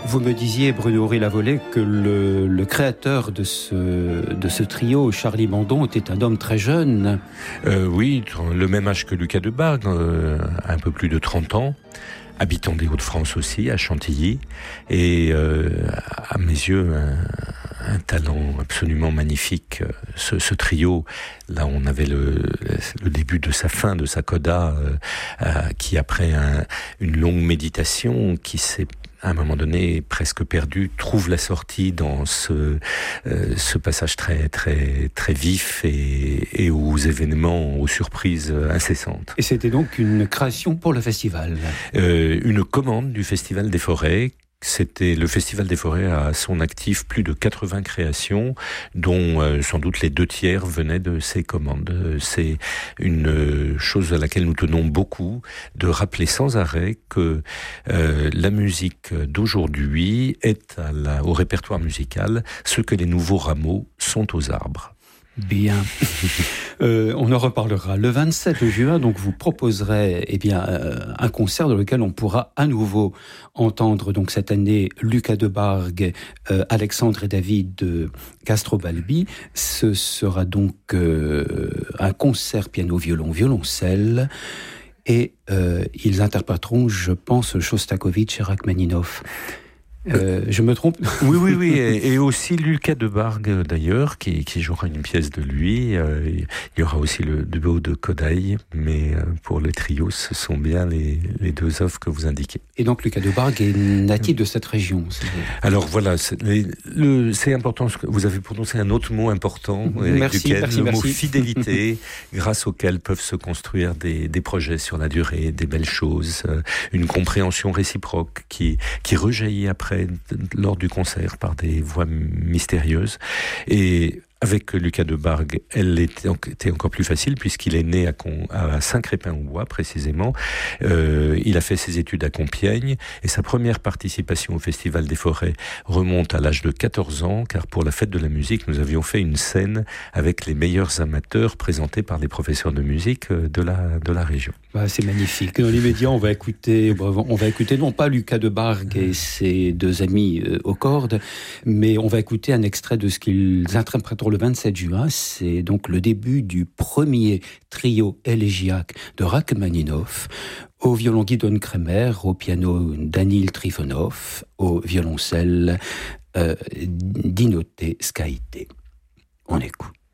Vous me disiez, Bruno Henri-Lavallée, que le créateur de ce trio, Charlie Mandon, était un homme très jeune. Oui, le même âge que Lucas Debargue, un peu plus de 30 ans. Habitant des Hauts-de-France aussi, à Chantilly. Et à mes yeux, un talent absolument magnifique. Ce trio, là on avait le début de sa fin, de sa coda, qui après une longue méditation, qui s'est à un moment donné presque perdu, trouve la sortie dans ce passage très très très vif et aux événements, aux surprises incessantes. Et c'était donc une création pour le festival. Une commande du Festival des Forêts. C'était le Festival des Forêts a à son actif plus de 80 créations, dont sans doute les 2/3 venaient de ces commandes. C'est une chose à laquelle nous tenons beaucoup, de rappeler sans arrêt que la musique d'aujourd'hui est au répertoire musical ce que les nouveaux rameaux sont aux arbres. Bien. On en reparlera. Le 27 juin, donc, vous proposerez un concert dans lequel on pourra à nouveau entendre donc cette année Lucas Debargue, Alexandre et David de Castrobalbi. Ce sera donc un concert piano-violon, violoncelle. Et ils interpréteront, je pense, Shostakovich et Rachmaninov. Je me trompe? Oui. Et aussi Lucas Debargue, d'ailleurs, qui jouera une pièce de lui. Il y aura aussi le duo de Kodály, mais pour le trio, ce sont bien les deux œuvres que vous indiquez. Et donc Lucas Debargue est natif de cette région. Alors voilà, c'est important. Vous avez prononcé un autre mot important, merci, le mot fidélité, grâce auquel peuvent se construire des projets sur la durée, des belles choses, une compréhension réciproque qui rejaillit après lors du concert par des voix mystérieuses. Et avec Lucas Debargue, elle était encore plus facile puisqu'il est né à Saint-Crépin-aux-Bois précisément. Il a fait ses études à Compiègne et sa première participation au Festival des Forêts remonte à l'âge de 14 ans, car pour la fête de la musique, nous avions fait une scène avec les meilleurs amateurs présentés par les professeurs de musique de la région. C'est magnifique. Dans l'immédiat, on va écouter non pas Lucas Debargue et ses deux amis aux cordes, mais on va écouter un extrait de ce qu'ils interpréteront le 27 juin. C'est donc le début du premier trio élégiaque de Rachmaninov, au violon Guidon Kremer, au piano Danil Trifonov, au violoncelle Dinoté Skaïté. On écoute.